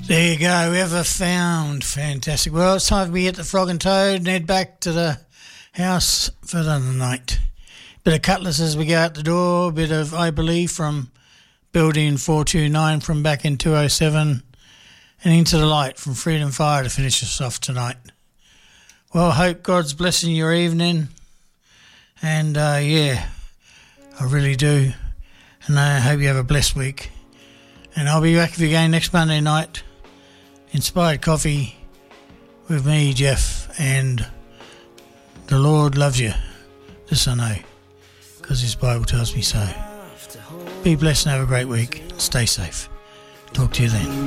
There you go, Ever Found. Fantastic. Well, it's time for me to get the Frog and Toad and head back to the house for the night. Bit of Cutlass as we go out the door, a bit of I Believe from Building 429 from back in 207, and Into the Light from Freedom Fire to finish us off tonight. Well, I hope God's blessing your evening, and yeah, I really do, and I hope you have a blessed week. And I'll be back with you again next Monday night. Inspired Coffee with me, Jeff, and the Lord loves you. This I know, because His Bible tells me so. Be blessed and have a great week. Stay safe. Talk to you then.